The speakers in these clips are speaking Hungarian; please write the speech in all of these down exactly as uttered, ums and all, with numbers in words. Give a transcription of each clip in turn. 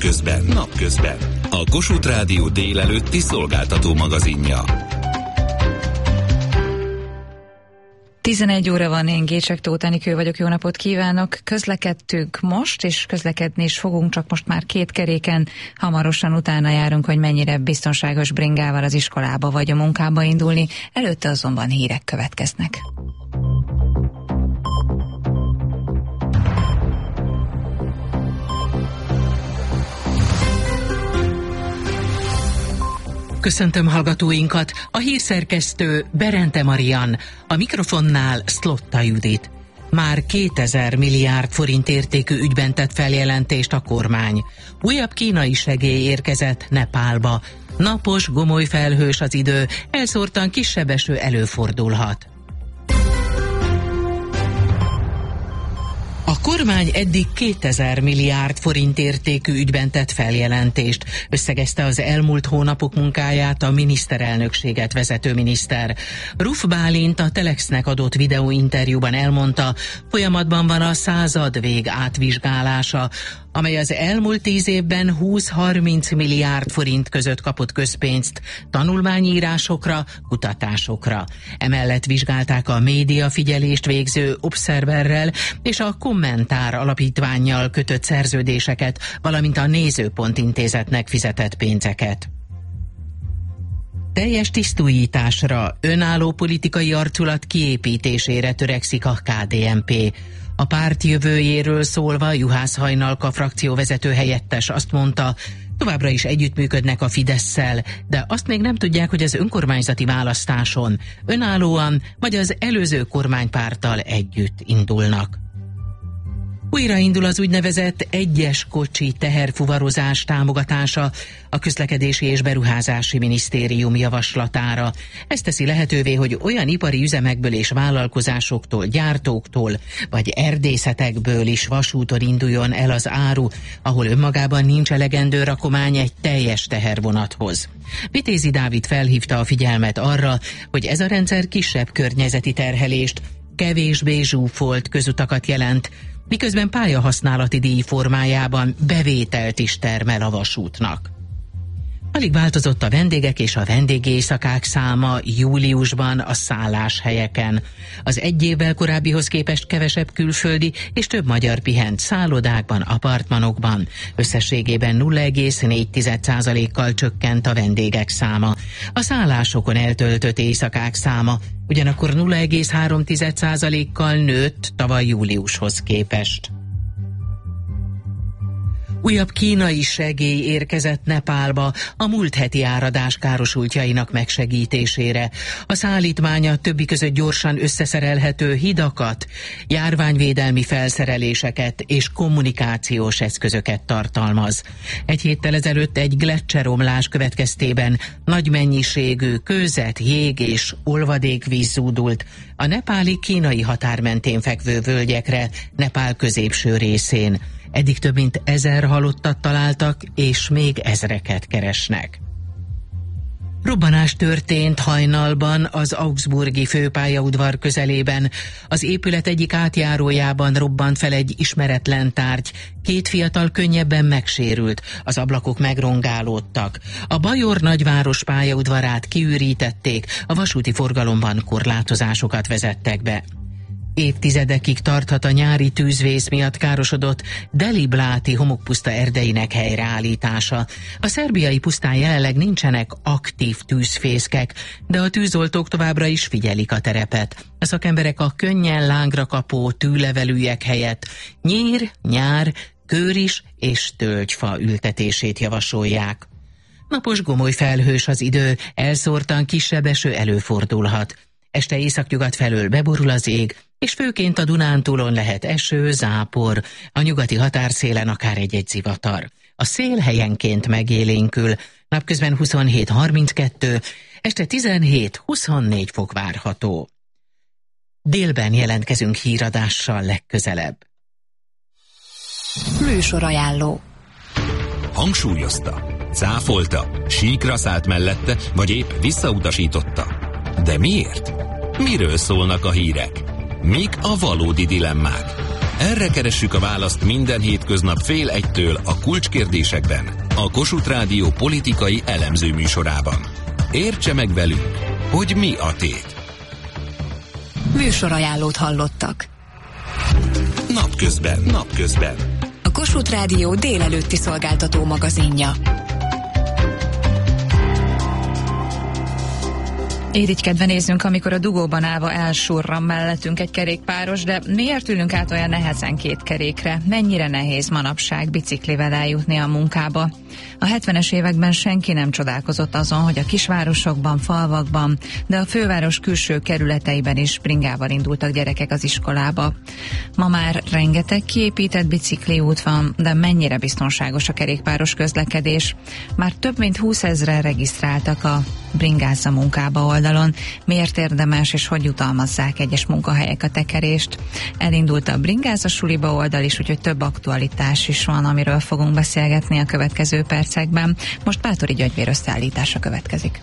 Napközben. Napközben. A Kossuth Rádió délelőtti szolgáltató magazinja. tizenegy óra van, én Gécsek Tóth Enikő vagyok, jó napot kívánok! Közlekedtünk most, és közlekedni is fogunk, csak most már két keréken, hamarosan utána járunk, hogy mennyire biztonságos bringával az iskolába vagy a munkába indulni, előtte azonban hírek következnek. Köszöntöm hallgatóinkat, a hírszerkesztő Berente Marian, a mikrofonnál Szlotta Judit. Már kétezer milliárd forint értékű ügyben tett feljelentést a kormány. Újabb kínai segély érkezett Nepálba. Napos, gomoly felhős az idő, elszórtan kisebb eső előfordulhat. A kormány eddig kétezer milliárd forint értékű ügyben tett feljelentést, összegezte az elmúlt hónapok munkáját a miniszterelnökséget vezető miniszter. Ruf Bálint a Telexnek adott videóinterjúban elmondta, folyamatban van a századvég átvizsgálása, amely az elmúlt tíz évben húsz-harminc milliárd forint között kapott közpénzt tanulmányírásokra, kutatásokra. Emellett vizsgálták a médiafigyelést végző Observerrel és a Kommentár alapítvánnyal kötött szerződéseket, valamint a Nézőpont intézetnek fizetett pénzeket. Teljes tisztújításra, önálló politikai arculat kiépítésére törekszik a ká dé en pé. A párt jövőjéről szólva Juhász Hajnalka frakcióvezető helyettes azt mondta, továbbra is együttműködnek a Fidesszel, de azt még nem tudják, hogy az önkormányzati választáson önállóan vagy az előző kormánypárttal együtt indulnak. Újraindul az úgynevezett egyes kocsi teherfuvarozás támogatása a Közlekedési és Beruházási Minisztérium javaslatára. Ez teszi lehetővé, hogy olyan ipari üzemekből és vállalkozásoktól, gyártóktól vagy erdészetekből is vasúton induljon el az áru, ahol önmagában nincs elegendő rakomány egy teljes tehervonathoz. Vitézi Dávid felhívta a figyelmet arra, hogy ez a rendszer kisebb környezeti terhelést, kevésbé zsúfolt közutakat jelent, miközben pályahasználati díj formájában bevételt is termel a vasútnak. Alig változott a vendégek és a vendégéjszakák száma júliusban a szálláshelyeken. Az egy évvel korábbihoz képest kevesebb külföldi és több magyar pihent szállodákban, apartmanokban. Összességében nulla egész négy százalékkal csökkent a vendégek száma. A szállásokon eltöltött éjszakák száma ugyanakkor nulla egész három százalékkal nőtt tavaly júliushoz képest. Újabb kínai segély érkezett Nepálba a múlt heti áradás károsultjainak megsegítésére. A szállítmánya többi között gyorsan összeszerelhető hidakat, járványvédelmi felszereléseket és kommunikációs eszközöket tartalmaz. Egy héttel ezelőtt egy gleccseromlás következtében nagy mennyiségű kőzet, jég és olvadékvíz zúdult a nepáli-kínai határ mentén fekvő völgyekre, Nepál középső részén. Eddig több mint ezer halottat találtak, és még ezreket keresnek. Robbanás történt hajnalban az augsburgi főpályaudvar közelében. Az épület egyik átjárójában robbant fel egy ismeretlen tárgy. Két fiatal könnyebben megsérült, az ablakok megrongálódtak. A Bajor nagyváros pályaudvarát kiürítették, a vasúti forgalomban korlátozásokat vezettek be. Évtizedekig tarthat a nyári tűzvész miatt károsodott Delibláti homokpuszta erdeinek helyreállítása. A szerbiai pusztán jelenleg nincsenek aktív tűzfészkek, de a tűzoltók továbbra is figyelik a terepet. A szakemberek a könnyen lángra kapó tűlevelűek helyett nyír, nyár, kőris és tölgyfa ültetését javasolják. Napos, gomoly felhős az idő, elszórtan kisebb eső előfordulhat. Este északnyugat felől beborul az ég, és főként a Dunántúlon lehet eső, zápor, a nyugati határszélen akár egy-egy zivatar. A szél helyenként megélénkül, napközben huszonhét harminckettő, este tizenhét huszonnégy fok várható. Délben jelentkezünk híradással legközelebb. Műsor ajánló. Hangsúlyozta, cáfolta, síkra szállt mellette, vagy épp visszautasította. De miért? Miről szólnak a hírek? Mik a valódi dilemmák? Erre keressük a választ minden hétköznap fél egytől a Kulcskérdésekben, a Kossuth Rádió politikai elemző műsorában. Értse meg velünk, hogy mi a tét. Műsorajánlót hallottak. Napközben, napközben. A Kossuth Rádió délelőtti szolgáltató magazinja. Irigykedve nézzünk, amikor a dugóban állva elsurran mellettünk egy kerékpáros, de miért ülünk át olyan nehezen két kerékre? Mennyire nehéz manapság biciklivel eljutni a munkába? A hetvenes években senki nem csodálkozott azon, hogy a kisvárosokban, falvakban, de a főváros külső kerületeiben is bringával indultak gyerekek az iskolába. Ma már rengeteg kiépített bicikliút van, de mennyire biztonságos a kerékpáros közlekedés? Már több mint húszezren regisztráltak a Bringázza munkába oldalon. Miért érdemes és hogy jutalmazzák egyes munkahelyek a tekerést? Elindult a Bringázza suliba oldal is, úgyhogy több aktualitás is van, amiről fogunk beszélgetni a következő percekben. Most Báthori Gyöngyvér összeállítása következik.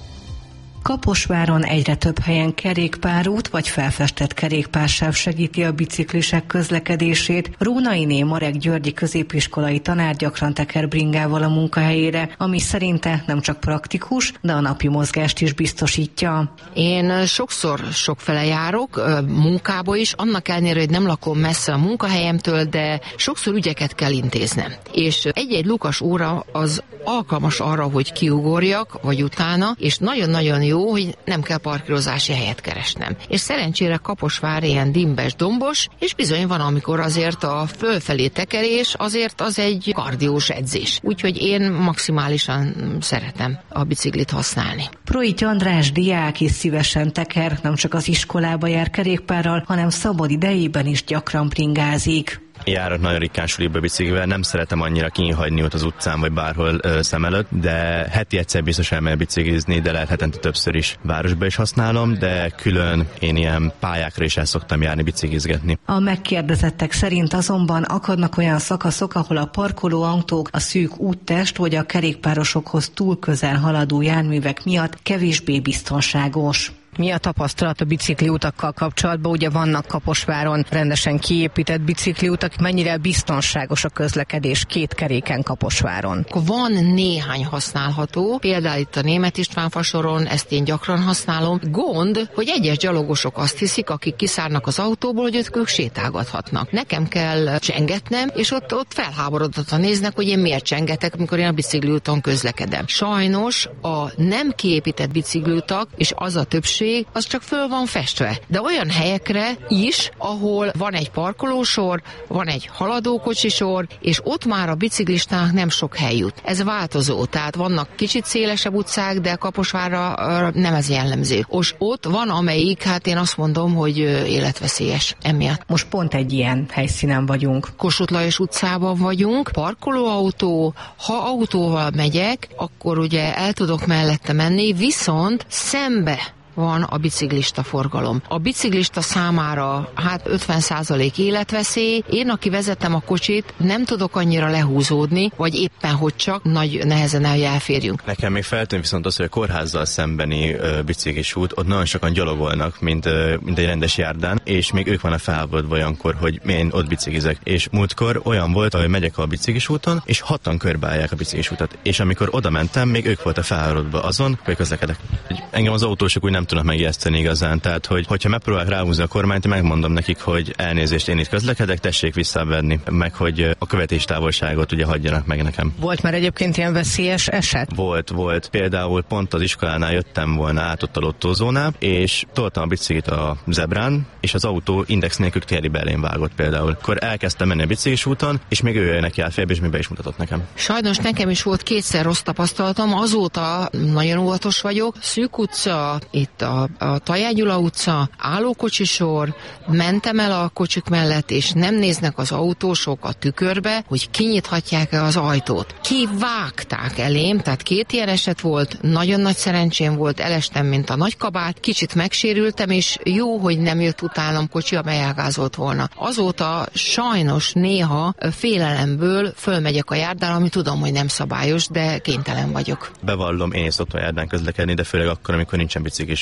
Kaposváron egyre több helyen kerékpárút vagy felfestett kerékpársáv segíti a biciklisek közlekedését. Rónainé Marek Györgyi középiskolai tanár gyakran teker bringával a munkahelyére, ami szerinte nem csak praktikus, de a napi mozgást is biztosítja. Én sokszor sokfele járok, munkába is, annak ellenére, hogy nem lakom messze a munkahelyemtől, de sokszor ügyeket kell intéznem. És egy-egy lukas óra az alkalmas arra, hogy kiugorjak, vagy utána, és nagyon-nagyon jó, hogy nem kell parkírozási helyet keresnem. És szerencsére Kaposvár ilyen dimbes, dombos, és bizony van, amikor azért a fölfelé tekerés azért az egy kardiós edzés. Úgyhogy én maximálisan szeretem a biciklit használni. Proity András diák is szívesen teker, nem csak az iskolába jár kerékpárral, hanem szabad idejében is gyakran bringázik. Járok nagyon ritkán suliba biciklivel, nem szeretem annyira kihagyni ott az utcán vagy bárhol ö, szem előtt, de heti egyszer biztos elmegy biciklizni, de lehet hetente többször is városba is használom, de külön én ilyen pályákra is el szoktam járni biciklizgetni. A megkérdezettek szerint azonban akadnak olyan szakaszok, ahol a parkolóautók, a szűk úttest vagy a kerékpárosokhoz túl közel haladó járművek miatt kevésbé biztonságos. Mi a tapasztalat a bicikliutakkal kapcsolatban? Ugye vannak Kaposváron rendesen kiépített bicikliutak, mennyire biztonságos a közlekedés két keréken Kaposváron? Van néhány használható, például itt a Németh István fasoron, ezt én gyakran használom. Gond, hogy egyes gyalogosok azt hiszik, akik kiszárnak az autóból, hogy ők sétálgathatnak. Nekem kell csengetnem, és ott, ott felháborodottan néznek, hogy én miért csengetek, amikor én a bicikliúton közlekedem. Sajnos a nem kiépített bicikliutak, és az a többség, az csak föl van festve. De olyan helyekre is, ahol van egy parkolósor, van egy haladókocsisor, és ott már a biciklistának nem sok hely jut. Ez változó, tehát vannak kicsit szélesebb utcák, de Kaposvárra nem ez jellemző. Most ott van, amelyik, hát én azt mondom, hogy életveszélyes emiatt. Most pont egy ilyen helyszínen vagyunk. Kossuth Lajos utcában vagyunk, parkolóautó, ha autóval megyek, akkor ugye el tudok mellette menni, viszont szembe van a biciklista forgalom. A biciklista számára hát ötven százalék életveszély. Én, aki vezetem a kocsit, nem tudok annyira lehúzódni, vagy éppen hogy csak nagy nehezen elférjünk. Nekem még feltűnt viszont az, hogy a kórházzal szembeni ö, biciklis út, ott nagyon sokan gyalogolnak, mint, ö, mint egy rendes járdán, és még ők vannak felháborodva olyankor, hogy én ott biciklizek. És múltkor olyan volt, hogy megyek a biciklis úton, és hatan körbeállják a biciklis utat. És amikor oda mentem, még ők voltak felháborodva azon, hogy közlekedek. Engem az autósok úgy nem tudnak megijeszteni igazán, tehát hogy, hogyha megpróbálják ráhúzni a kormányt, megmondom nekik, hogy elnézést, én itt közlekedek, tessék visszavenni, meg hogy a követéstávolságot ugye hagyjanak meg nekem. Volt már egyébként ilyen veszélyes eset? Volt, volt. Például pont az iskolánál jöttem volna át ott a lottózónál, és toltam a biciklit a zebrán, és az autó index nélkül térdibe elém vágott például. Akkor elkezdtem menni a biciklis úton, és még ő neki áll félbe, és még be is mutatott nekem. Sajnos nekem is volt kétszer rossz tapasztalatom, azóta nagyon óvatos vagyok. Szűk utca, itt a, a Tajá Gyula utca, állókocsisor, mentem el a kocsik mellett, és nem néznek az autósok a tükörbe, hogy kinyithatják-e az ajtót. Kivágták elém, tehát két ilyen eset volt, nagyon nagy szerencsém volt, elestem, mint a nagy kabát, kicsit megsérültem, és jó, hogy nem jött utánam kocsi, amely elgázolt volna. Azóta sajnos néha félelemből fölmegyek a járdán, ami tudom, hogy nem szabályos, de kénytelen vagyok. Bevallom, én is szoktam járdán közlekedni, de főleg akkor, amikor nincsen biciklis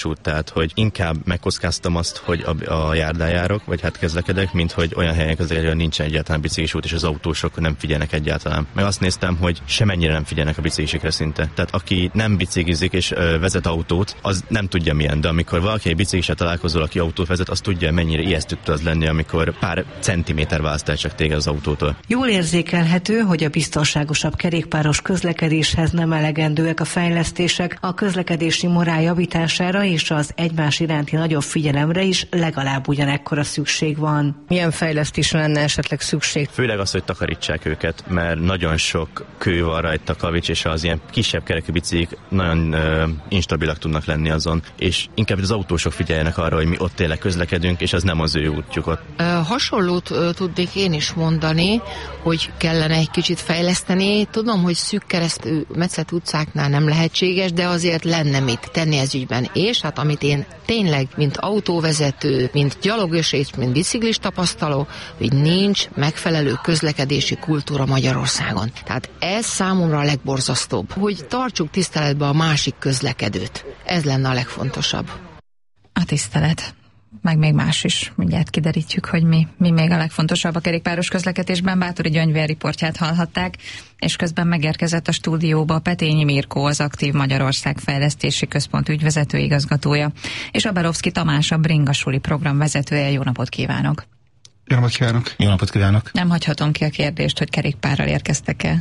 út, tehát hogy inkább megkockáztam azt, hogy a, a járdán járok, vagy hát közlekedek, mint hogy olyan helyen közlekedek, hogy nincsen egyáltalán biciklis út, és az autósok nem figyelnek egyáltalán. Meg azt néztem, hogy semennyire nem figyelnek a biciklisekre szinte. Tehát aki nem biciklizik és ö, vezet autót, az nem tudja milyen, de amikor valaki egy biciklisre találkozol, aki autót vezet, az tudja, mennyire ijesztő tud az lenni, amikor pár centiméter választ el csak téged az autótól. Jól érzékelhető, hogy a biztonságosabb kerékpáros közlekedéshez nem elegendőek a fejlesztések, a közlekedési morál javítására és az egymás iránti nagyobb figyelemre is legalább ugyanekkora szükség van. Milyen fejlesztésre lenne esetleg szükség? Főleg az, hogy takarítsák őket, mert nagyon sok kő van rajta, kavics, és az ilyen kisebb kerekű biciklik nagyon uh, instabilak tudnak lenni azon, és inkább az autósok figyeljenek arra, hogy mi ott tényleg közlekedünk, és az nem az ő útjuk ott. Uh, hasonlót uh, tudnék én is mondani, hogy kellene egy kicsit fejleszteni. Tudom, hogy szűk keresztű metszett utcáknál nem lehetséges, de azért lenne mit tenni ez ügyben. És hát amit én tényleg, mint autóvezető, mint gyalogos és mint biciklis tapasztaló, hogy nincs megfelelő közlekedési kultúra Magyarországon. Tehát ez számomra a legborzasztóbb, hogy tartsuk tiszteletbe a másik közlekedőt. Ez lenne a legfontosabb. A tisztelet. Meg még más is. Mindjárt kiderítjük, hogy mi, mi még a legfontosabb a kerékpáros közlekedésben. Báthori Gyöngyvér riportját hallhatták, és közben megérkezett a stúdióba Petényi Mirkó, az Aktív Magyarország Fejlesztési Központ ügyvezető igazgatója, és Aberovszki Tamás, a Bringa Suli program vezetője. Jó napot kívánok! Jó napot kívánok! Jó napot kívánok! Nem hagyhatom ki a kérdést, hogy kerékpárral érkeztek-e?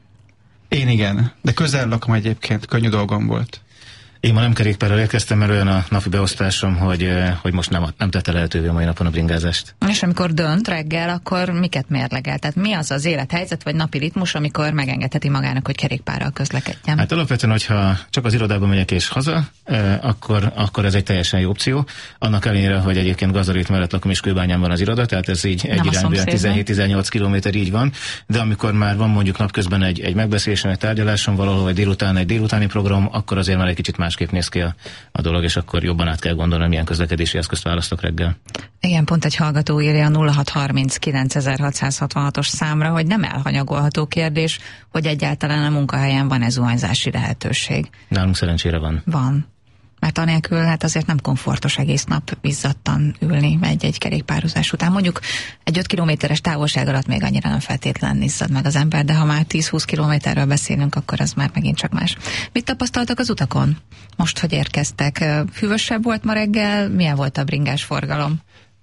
Én igen, de közel lakom egyébként, könnyű dolgom volt. Én ma nem kerékpárral érkeztem, mert olyan a napi beosztásom, hogy, hogy most nem, nem tette lehetővé a mai napon a bringázást. És amikor dönt reggel, akkor miket mérlegel? Tehát mi az az élethelyzet vagy napi ritmus, amikor megengedheti magának, hogy kerékpárral közlekedjen? Hát alapvetően, hogyha csak az irodába megyek és haza, akkor, akkor ez egy teljesen jó opció. Annak ellenére, hogy egyébként Gazarit mellett lakom és Kőbányán van az iroda, tehát ez így egy irányban tizenhét-tizennyolc kilométer így van, de amikor már van mondjuk napközben egy, egy megbeszélésen, egy tárgyaláson valahol, vagy délután egy délutáni program, akkor azért már egy kicsit másképp néz ki a, a dolog, és akkor jobban át kell gondolni, milyen közlekedési eszközt választok reggel. Igen, pont egy hallgató írja a nulla hat harminc kilencezerhatszázhatvanhatos számra, hogy nem elhanyagolható kérdés, hogy egyáltalán a munkahelyen van-e zuhanyzási lehetőség. Nálunk szerencsére van. Van. Mert anélkül hát azért nem komfortos egész nap izzadtan ülni egy-egy kerékpározás után. Mondjuk egy öt kilométeres távolság alatt még annyira nem feltétlenül izzad meg az ember, de ha már tíz-húsz kilométerről beszélünk, akkor az már megint csak más. Mit tapasztaltak az utakon? Most, hogy érkeztek? Hűvösebb volt ma reggel? Milyen volt a bringás forgalom?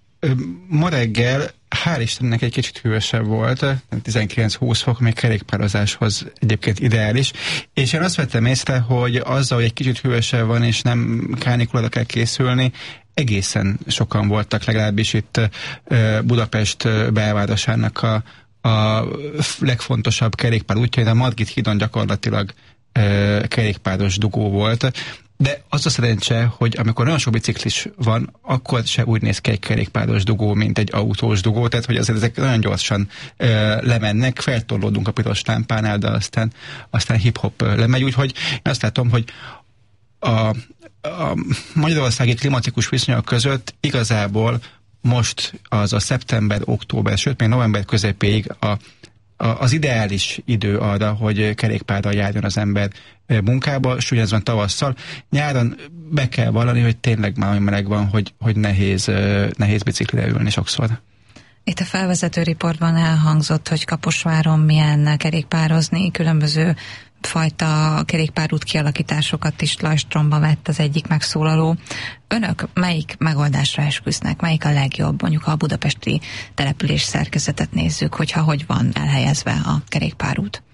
Ma reggel hál' Istennek egy kicsit hűvösebb volt, tizenkilenc-húsz fok, még kerékpározáshoz egyébként ideális, és én azt vettem észre, hogy azzal, hogy egy kicsit hűvösebb van, és nem kánikulra kell készülni, egészen sokan voltak, legalábbis itt Budapest belvárosának a, a legfontosabb kerékpár útjain, a Margit hídon gyakorlatilag kerékpáros dugó volt. De az a szerencse, hogy amikor nagyon sok biciklis van, akkor se úgy néz ki egy kerékpáros dugó, mint egy autós dugó, tehát hogy azért ezek nagyon gyorsan ö, lemennek, feltorlódunk a piros lámpánál, de aztán, aztán hip-hop lemegy, úgyhogy én azt látom, hogy a, a magyarországi klimatikus viszonyok között igazából most az a szeptember, október, sőt még november közepéig a az ideális idő arra, hogy kerékpárral járjon az ember munkába, és ugyanez van tavasszal. Nyáron be kell vallani, hogy tényleg már olyan meleg van, hogy, hogy nehéz, nehéz biciklire ülni sokszor. Itt a felvezető riportban elhangzott, hogy Kaposváron milyen kerékpározni, különböző fajta kerékpárút kialakításokat is lajstromba vett az egyik megszólaló. Önök melyik megoldásra esküsznek? Melyik a legjobb? Mondjuk, ha a budapesti település szerkezetet nézzük, hogyha hogy van elhelyezve a kerékpárút?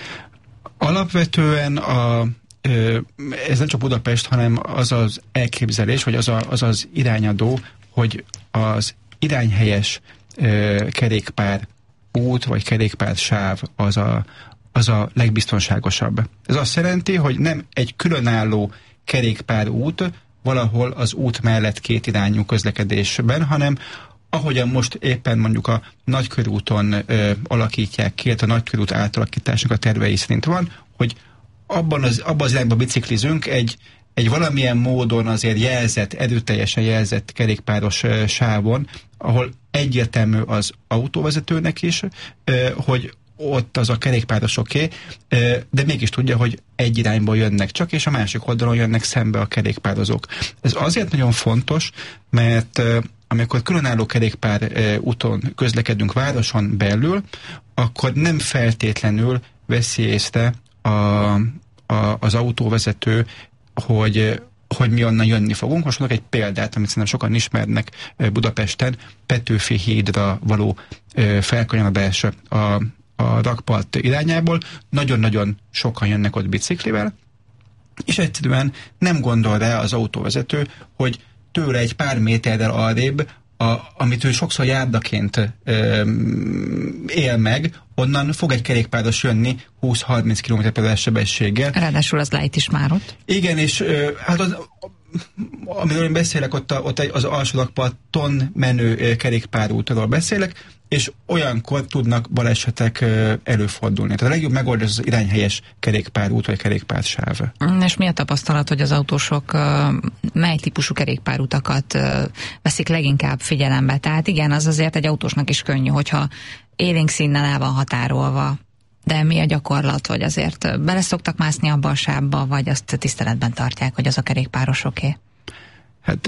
Alapvetően a, ez nem csak Budapest, hanem az az elképzelés, vagy az a, az, az irányadó, hogy az irányhelyes kerékpár út, vagy kerékpár sáv az a az a legbiztonságosabb. Ez azt jelenti, hogy nem egy különálló kerékpár út valahol az út mellett két irányú közlekedésben, hanem ahogyan most éppen mondjuk a Nagykörúton ö, alakítják ki, a Nagykörút átalakításnak a tervei szerint van, hogy abban az, abban az irányban biciklizünk, egy, egy valamilyen módon azért jelzett, erőteljesen jelzett kerékpáros ö, sávon, ahol egyértelmű az autóvezetőnek is, ö, hogy ott az a kerékpárosoké, de mégis tudja, hogy egy irányból jönnek csak, és a másik oldalon jönnek szembe a kerékpározók. Ez azért nagyon fontos, mert amikor különálló kerékpár úton közlekedünk városon belül, akkor nem feltétlenül veszi észre a, a, az autóvezető, hogy hogy mi onnan jönni fogunk. Most mondok egy példát, amit szerintem sokan ismernek Budapesten, Petőfi hídra való felkanyarodás a, a rakpart irányából. Nagyon-nagyon sokan jönnek ott biciklivel, és egyszerűen nem gondol rá az autóvezető, hogy tőle egy pár méterrel arrébb, a, amit ő sokszor járdaként ö, él meg, onnan fog egy kerékpáros jönni húsz-harminc kilométer per órás sebességgel. Ráadásul az light is már ott. Igen, és ö, hát az, amiről én beszélek, ott, a, ott az alsó rakparton menő kerékpárútról beszélek, és olyankor tudnak balesetek ö, előfordulni. Tehát a legjobb megoldás az irányhelyes kerékpárút vagy kerékpársáv. És mi a tapasztalat, hogy az autósok uh, mely típusú kerékpárutakat uh, veszik leginkább figyelembe? Tehát igen, az azért egy autósnak is könnyű, hogyha élénk színnel el van határolva. De mi a gyakorlat, hogy azért bele szoktak mászni abba a sávba, vagy azt tiszteletben tartják, hogy az a kerékpárosoké? Hát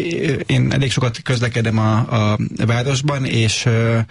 én elég sokat közlekedem a, a városban, és uh,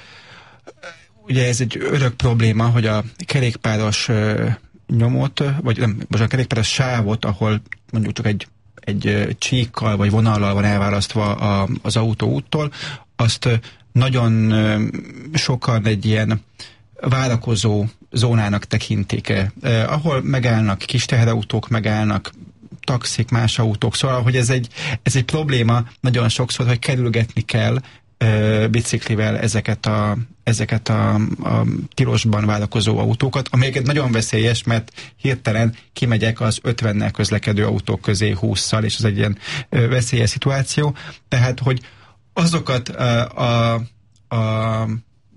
ugye ez egy örök probléma, hogy a kerékpáros uh, nyomot, vagy nem, most a kerékpáros sávot, ahol mondjuk csak egy, egy uh, csíkkal vagy vonallal van elválasztva a, az autóúttól, azt uh, nagyon uh, sokan egy ilyen várakozó zónának tekintik, eh, ahol megállnak kis teherautók, megállnak taxik, más autók, szóval, hogy ez egy, ez egy probléma nagyon sokszor, hogy kerülgetni kell eh, biciklivel ezeket a, ezeket a, a tilosban várakozó autókat, amelyeket nagyon veszélyes, mert hirtelen kimegyek az ötvennel közlekedő autók közé hússzal, és ez egy ilyen eh, veszélyes szituáció, tehát, hogy azokat eh, a, a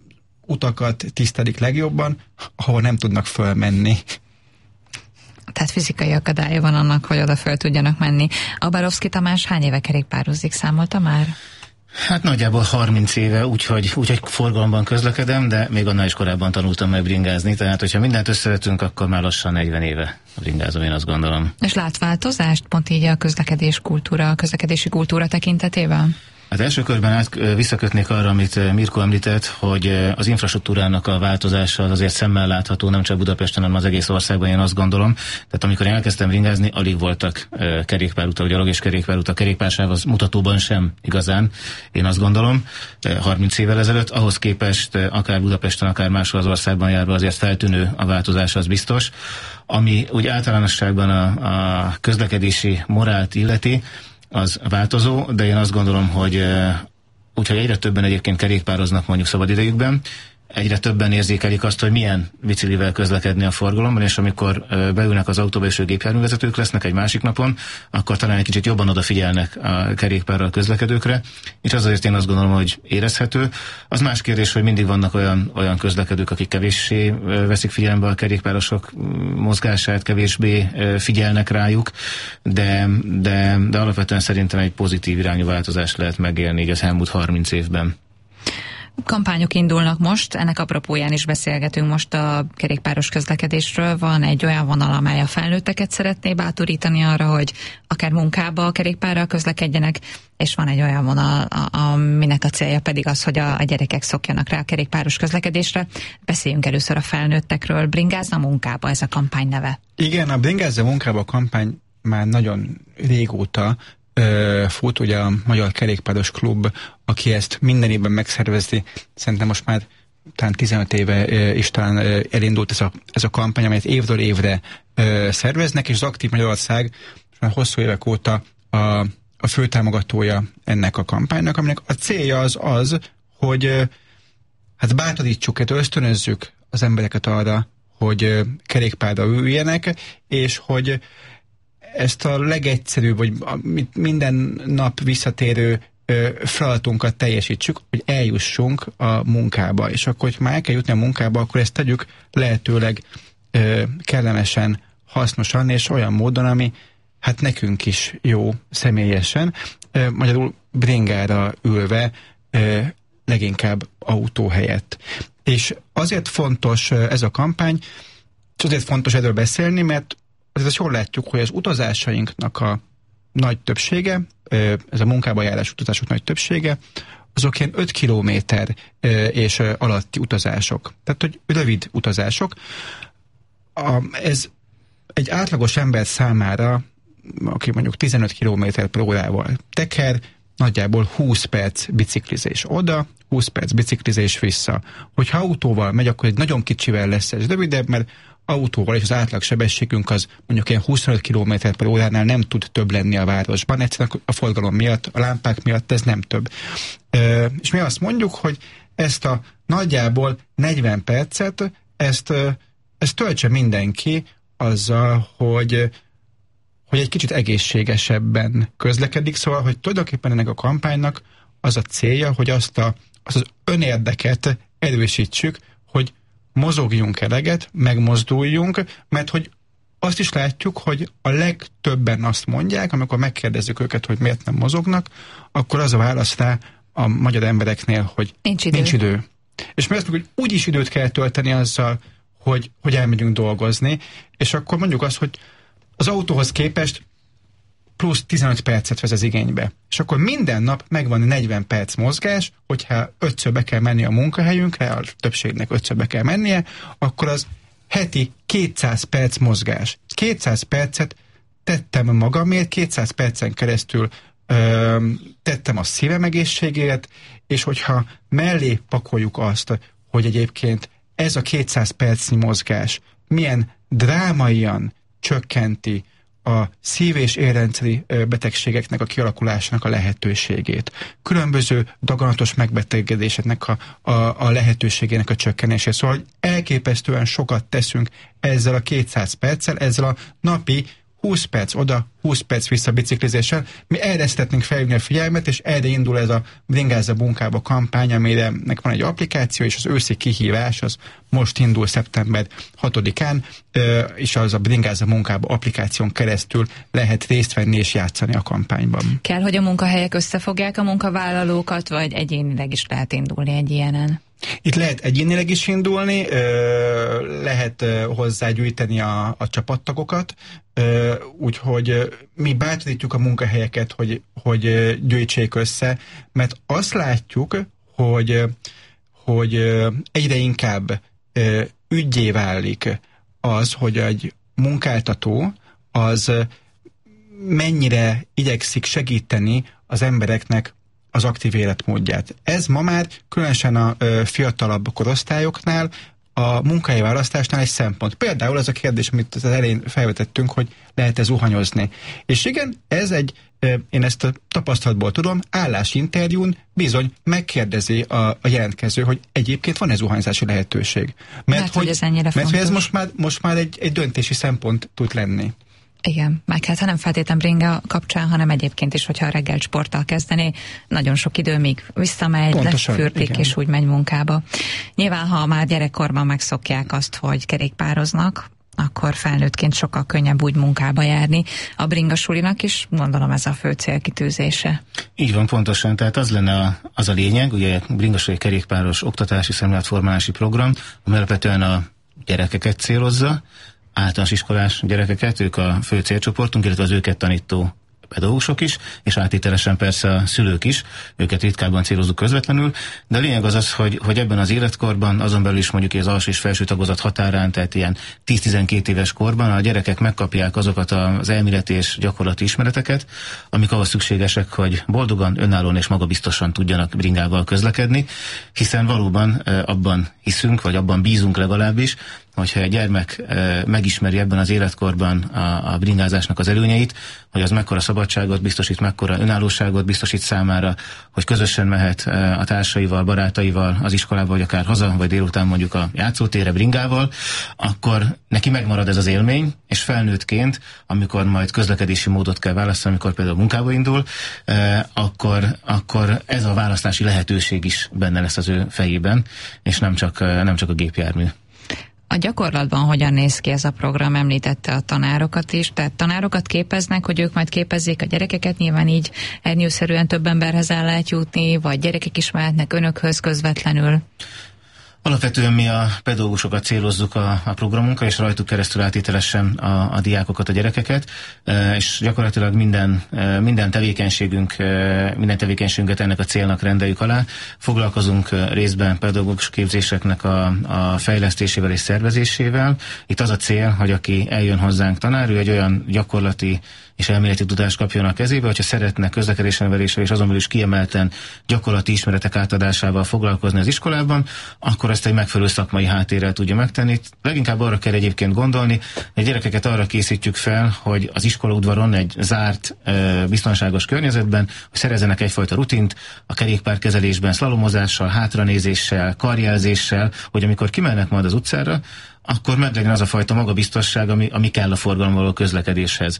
utakat tisztelik legjobban, ahol nem tudnak fölmenni. Tehát fizikai akadálya van annak, hogy oda föl tudjanak menni. Abarovszky Tamás hány éve kerékpározik, számolta már? Hát nagyjából harminc éve, úgyhogy, úgyhogy forgalomban közlekedem, de még annál is korábban tanultam meg bringázni, tehát hogyha mindent összevetünk, akkor már lassan negyven éve bringázom, én azt gondolom. És lát változást, pont így a közlekedés kultúra, a közlekedési kultúra tekintetében? Hát első körben át visszakötnék arra, amit Mirko említett, hogy az infrastruktúrának a változása az azért szemmel látható, nem csak Budapesten, hanem az egész országban, én azt gondolom. Tehát amikor én elkezdtem bringázni, alig voltak kerékpárutak, gyalog és kerékpárutak, kerékpársáv az mutatóban sem igazán, én azt gondolom, harminc évvel ezelőtt. Ahhoz képest akár Budapesten, akár máshol az országban járva azért feltűnő a változás, az biztos. Ami úgy általánosságban a, a közlekedési morált illeti, az változó, de én azt gondolom, hogy úgyhogy egyre többen egyébként kerékpároznak mondjuk szabadidejükben, egyre többen érzékelik azt, hogy milyen biciklivel közlekedni a forgalomban, és amikor beülnek az autóba és gépjárművezetők lesznek egy másik napon, akkor talán egy kicsit jobban odafigyelnek a kerékpárral közlekedőkre, és azért én azt gondolom, hogy érezhető. Az más kérdés, hogy mindig vannak olyan, olyan közlekedők, akik kevéssé veszik figyelembe a kerékpárosok mozgását, kevésbé figyelnek rájuk, de, de, de alapvetően szerintem egy pozitív irányú változást lehet megélni így az elmúlt harminc évben. Kampányok indulnak most, ennek apropóján is beszélgetünk most a kerékpáros közlekedésről. Van egy olyan vonal, amely a felnőtteket szeretné bátorítani arra, hogy akár munkába a kerékpárral közlekedjenek, és van egy olyan vonal, aminek a célja pedig az, hogy a, a gyerekek szokjanak rá a kerékpáros közlekedésre. Beszéljünk először a felnőttekről. Bringázza munkába, ez a kampány neve. Igen, a Bringázza munkába a kampány már nagyon régóta fut, ugye a Magyar Kerékpáros Klub, aki ezt minden évben megszervezi, szerintem most már talán tizenöt éve is talán elindult ez a, ez a kampány, amelyet évről évre szerveznek, és az Aktív Magyarország már hosszú évek óta a, a főtámogatója ennek a kampánynak, aminek a célja az az, hogy hát bátorítsuk, hát ösztönözzük az embereket arra, hogy kerékpárra üljenek, és hogy ezt a legegyszerűbb, vagy minden nap visszatérő feladatunkat teljesítsük, hogy eljussunk a munkába. És akkor, hogy már el kell jutni a munkába, akkor ezt tegyük lehetőleg kellemesen, hasznosan, és olyan módon, ami hát nekünk is jó személyesen. Magyarul bringára ülve, leginkább autó helyett. És azért fontos ez a kampány, és azért fontos erről beszélni, mert azért jól látjuk, hogy az utazásainknak a nagy többsége, ez a munkába járás utazások nagy többsége, azok ilyen öt kilométer és alatti utazások. Tehát, hogy rövid utazások. A, ez egy átlagos ember számára, aki mondjuk tizenöt kilométer per órával teker, nagyjából húsz perc biciklizés oda, húsz perc biciklizés vissza. Hogyha autóval megy, akkor egy nagyon kicsivel lesz ez rövidebb, mert autóval és az átlagsebességünk az mondjuk ilyen huszonöt kilométer per óránál nem tud több lenni a városban. Egyszerűen a forgalom miatt, a lámpák miatt ez nem több. E, és mi azt mondjuk, hogy ezt a nagyjából negyven percet, ezt, ezt töltse mindenki azzal, hogy hogy egy kicsit egészségesebben közlekedik, szóval, hogy tulajdonképpen ennek a kampánynak az a célja, hogy azt, a, azt az önérdeket erősítsük, hogy mozogjunk eleget, megmozduljunk, mert hogy azt is látjuk, hogy a legtöbben azt mondják, amikor megkérdezzük őket, hogy miért nem mozognak, akkor az a válasz rá a magyar embereknél, hogy nincs idő. Nincs idő. És mi azt mondjuk, hogy úgyis időt kell tölteni azzal, hogy, hogy elmegyünk dolgozni, és akkor mondjuk azt, hogy az autóhoz képest plusz tizenöt percet vesz az igénybe. És akkor minden nap megvan negyven perc mozgás, hogyha ötször be kell menni a munkahelyünkre, a többségnek ötször be kell mennie, akkor az heti kétszáz perc mozgás. kétszáz percet tettem magamért, kétszáz percen keresztül ö, tettem a szívem egészségért, és hogyha mellé pakoljuk azt, hogy egyébként ez a kétszáz percnyi mozgás milyen drámaian csökkenti a szív- és érrendszeri betegségeknek a kialakulásának a lehetőségét. Különböző daganatos megbetegedéseknek a, a, a lehetőségének a csökkenését. Szóval elképesztően sokat teszünk ezzel a kétszáz perccel, ezzel a napi húsz perc oda, húsz perc vissza biciklizéssel. Mi erre szeretnénk felhívni a figyelmet, és erre indul ez a Bringázza munkába kampány, amire van egy applikáció, és az őszi kihívás az most indul szeptember hatodikán, és az a Bringázza munkába applikáción keresztül lehet részt venni és játszani a kampányban. Kell, hogy a munkahelyek összefogják a munkavállalókat, vagy egyénileg is lehet indulni egy ilyenen? Itt lehet egyénileg is indulni, lehet hozzágyűjteni a, a csapattagokat, úgyhogy mi bátorítjuk a munkahelyeket, hogy, hogy gyűjtsék össze, mert azt látjuk, hogy, hogy egyre inkább üggyé válik az, hogy egy munkáltató az mennyire igyekszik segíteni az embereknek az aktív életmódját. Ez ma már különösen a ö, fiatalabb korosztályoknál, a munkahelyi választásnál egy szempont. Például az a kérdés, amit az elején felvetettünk, hogy lehet-e zuhanyozni. És igen, ez egy, ö, én ezt a tapasztalatból tudom, állásinterjún bizony megkérdezi a, a jelentkező, hogy egyébként van-e zuhanyzási lehetőség. Mert, hát, hogy, hogy ez ennyire mert hogy ez most már, most már egy, egy döntési szempont tud lenni. Igen, meg hát ha nem feltétlen bringa kapcsán, hanem egyébként is, hogyha a reggel sporttal kezdené, nagyon sok idő, míg visszamegy, lefürdik, és úgy megy munkába. Nyilván, ha már gyerekkorban megszokják azt, hogy kerékpároznak, akkor felnőttként sokkal könnyebb úgy munkába járni. A bringasulinak is, gondolom, ez a fő célkitűzése. Így van, pontosan. Tehát az lenne a, az a lényeg, ugye a bringasuli kerékpáros oktatási szemléletformálási program, ami alapvetően a gyerekeket célozza, általános iskolás gyerekeket, ők a fő célcsoportunk, illetve az őket tanító pedagógusok is, és áttételesen persze a szülők is, őket ritkábban célozzuk közvetlenül, de a lényeg az az, hogy, hogy ebben az életkorban, azon belül is mondjuk az alsó és felső tagozat határán, tehát ilyen tíz-tizenkét éves korban a gyerekek megkapják azokat az elméleti és gyakorlati ismereteket, amik ahhoz szükségesek, hogy boldogan, önállóan és magabiztosan tudjanak bringával közlekedni, hiszen valóban abban hiszünk, vagy abban bízunk legalábbis, hogyha egy gyermek e, megismeri ebben az életkorban a, a bringázásnak az előnyeit, hogy az mekkora szabadságot biztosít, mekkora önállóságot biztosít számára, hogy közösen mehet e, a társaival, barátaival az iskolába, vagy akár haza, vagy délután mondjuk a játszótérre bringával, akkor neki megmarad ez az élmény, és felnőttként, amikor majd közlekedési módot kell választani, amikor például munkába indul, e, akkor, akkor ez a választási lehetőség is benne lesz az ő fejében, és nem csak, nem csak a gépjármű. A gyakorlatban hogyan néz ki ez a program? Említette a tanárokat is, tehát tanárokat képeznek, hogy ők majd képezzék a gyerekeket, nyilván így ernyőszerűen több emberhez el lehet jutni, vagy gyerekek is mehetnek önökhöz közvetlenül? Alapvetően mi a pedagógusokat célozzuk a, a programunkra, és rajtuk keresztül átítelesen a, a diákokat, a gyerekeket, és gyakorlatilag minden, minden tevékenységünk, minden tevékenységünket ennek a célnak rendeljük alá. Foglalkozunk részben pedagógus képzéseknek a, a fejlesztésével és szervezésével. Itt az a cél, hogy aki eljön hozzánk tanár, ő egy olyan gyakorlati és elméleti tudást kapjon a kezébe, hogyha szeretne közlekedésneveléssel és azon belül is kiemelten gyakorlati ismeretek átadásával foglalkozni az iskolában, akkor ezt egy megfelelő szakmai háttérrel tudja megtenni. Leginkább arra kell egyébként gondolni, hogy gyerekeket arra készítjük fel, hogy az iskolaudvaron egy zárt, biztonságos környezetben, hogy szerezzenek egyfajta rutint a kerékpárkezelésben, szlalomozással, hátranézéssel, karjelzéssel, hogy amikor kimennek majd az utcára, akkor meglegyen az a fajta magabiztosság, ami, ami kell a forgalomban való közlekedéshez.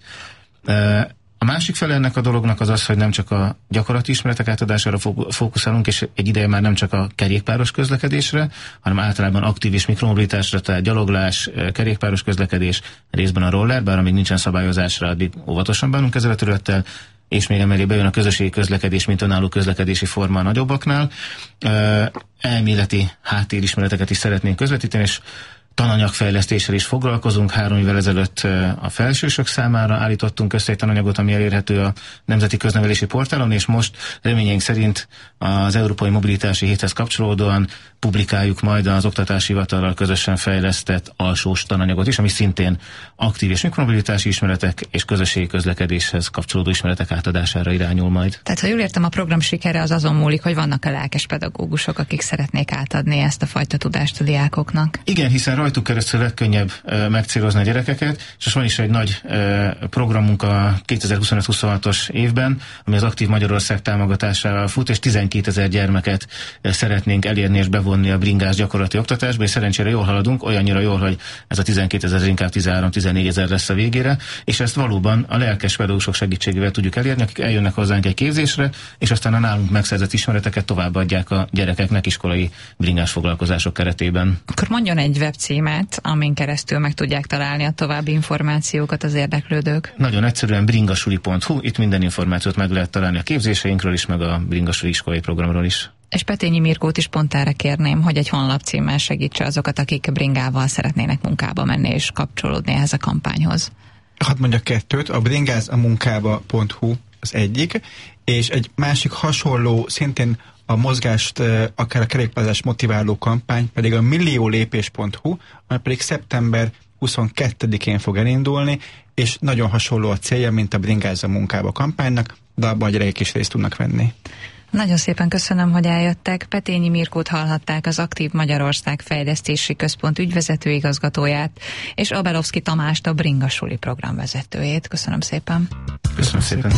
A másik fele ennek a dolognak az az, hogy nem csak a gyakorlati ismeretek átadására fókuszálunk, és egy ideje már nem csak a kerékpáros közlekedésre, hanem általában aktív és mikromobilitásra, tehát gyaloglás, kerékpáros közlekedés, részben a roller, bár amíg nincsen szabályozásra, addig óvatosan bánunk ezzel a területtel, és még emellé bejön a közösségi közlekedés, mint önálló közlekedési forma a nagyobbaknál. Elméleti háttérismereteket is szeretnénk közvetíteni, és tananyagfejlesztéssel is foglalkozunk. Három évvel ezelőtt a felsősök számára állítottunk össze egy tananyagot, ami elérhető a Nemzeti Köznevelési Portálon, és most reményeink szerint az Európai Mobilitási Héthez kapcsolódóan publikáljuk majd az Oktatási Hivatallal közösen fejlesztett alsós tananyagot is, ami szintén aktív és mikromobilitási ismeretek és közösségi közlekedéshez kapcsolódó ismeretek átadására irányul majd. Tehát, ha jól értem, a program sikere az azon múlik, hogy vannak a lelkes pedagógusok, akik szeretnék átadni ezt a fajta tudást a diákoknak. Igen, hiszen rajtuk keresztül legkönnyebb e, megcélozni a gyerekeket, és most van is egy nagy e, programunk a kétezer-huszonöt huszonhatos évben, ami az Aktív Magyarország támogatásával fut, és tizenkétezer gyermeket e, szeretnénk elérni és bevonni a bringás gyakorlati oktatásba, és szerencsére jól haladunk, olyannyira jól, hogy ez a tizenkétezer inkább tizenhárom-tizennégy ezer lesz a végére, és ezt valóban a lelkes pedagógusok segítségével tudjuk elérni, akik eljönnek hozzánk egy képzésre, és aztán a nálunk megszerzett ismereteket továbbadják a gyerekeknek iskolai bringás foglalkozások keretében. Akkor mondjon egy webcímet, amin keresztül meg tudják találni a további információkat az érdeklődők. Nagyon egyszerűen bringasuli pont hu, itt minden információt meg lehet találni a képzéseinkről is, meg a Bringasuli iskolai programról is. És Petényi Mirkót is pont erre kérném, hogy egy honlapcímmel segítse azokat, akik bringával szeretnének munkába menni és kapcsolódni ehhez a kampányhoz. Hadd mondjak kettőt, a bringázamunkába pont hu az egyik, és egy másik hasonló, szintén a mozgást, akár a kerékpározás motiváló kampány pedig a milliólépés pont hu, ami pedig szeptember huszonkettedikén fog elindulni, és nagyon hasonló a célja, mint a Bringáz a munkába kampánynak, de abban a gyerekek is részt tudnak venni. Nagyon szépen köszönöm, hogy eljöttek. Petényi Mirkót hallhatták, az Aktív Magyarország Fejlesztési Központ ügyvezető igazgatóját, és Abelovszki Tamást, a Bringasuli programvezetőjét. Köszönöm szépen. Köszönöm szépen.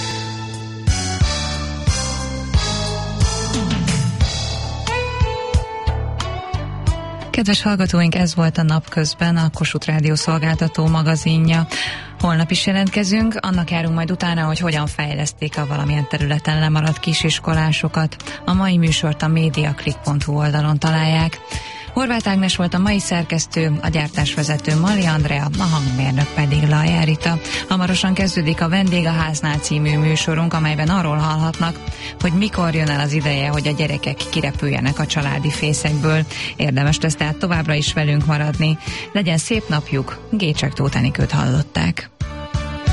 Kedves hallgatóink, ez volt a Napközben, a Kossuth Rádió szolgáltató magazinja. Holnap is jelentkezünk, annak járunk majd utána, hogy hogyan fejleszték a valamilyen területen lemaradt kisiskolásokat. A mai műsort a mediaclick pont hu oldalon találják. Horváth Ágnes volt a mai szerkesztő, a gyártásvezető Mali Andrea, a hangmérnök pedig Lajer Rita. Hamarosan kezdődik a Vendég a háznál című műsorunk, amelyben arról hallhatnak, hogy mikor jön el az ideje, hogy a gyerekek kirepüljenek a családi fészekből. Érdemes lesz tehát továbbra is velünk maradni. Legyen szép napjuk, Gécsek Tóth Enikőt hallották.